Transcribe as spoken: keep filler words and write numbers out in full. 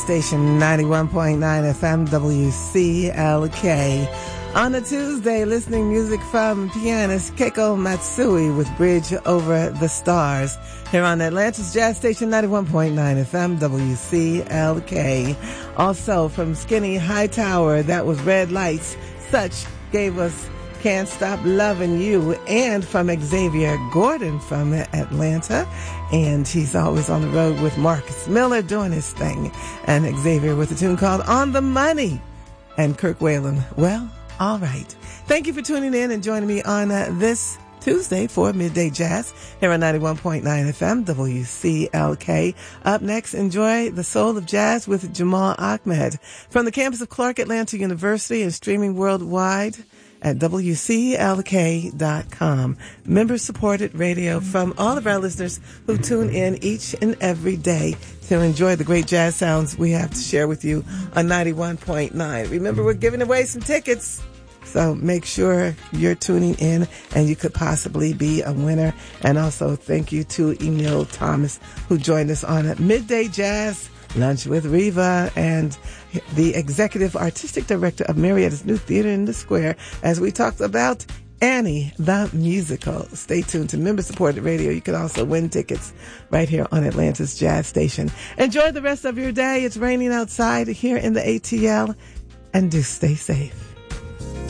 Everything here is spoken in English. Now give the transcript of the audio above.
Station ninety-one point nine F M W C L K. On a Tuesday, listening music from pianist Keiko Matsui with Bridge Over the Stars here on Atlanta's Jazz Station ninety-one point nine F M W C L K. Also from Skinny Hightower, that was Red Lights. Such gave us Can't Stop Loving You, and from Xavier Gordon from Atlanta, and he's always on the road with Marcus Miller doing his thing, and Xavier with a tune called On the Money, and Kirk Whalen. Well, all right. Thank you for tuning in and joining me on uh, this Tuesday for Midday Jazz here on ninety-one point nine F M W C L K. Up next, enjoy the soul of jazz with Jamal Ahmed from the campus of Clark Atlanta University and streaming worldwide at W C L K dot com. Member-supported radio from all of our listeners who tune in each and every day to enjoy the great jazz sounds we have to share with you on ninety-one point nine. Remember, we're giving away some tickets, so make sure you're tuning in and you could possibly be a winner. And also thank you to Emil Thomas, who joined us on Midday Jazz Lunch with Reva, and the executive artistic director of Marietta's new theater in the Square, as we talked about Annie the Musical. Stay tuned to member-supported radio. You can also win tickets right here on Atlanta's Jazz Station. Enjoy the rest of your day. It's raining outside here in the A T L, and do stay safe.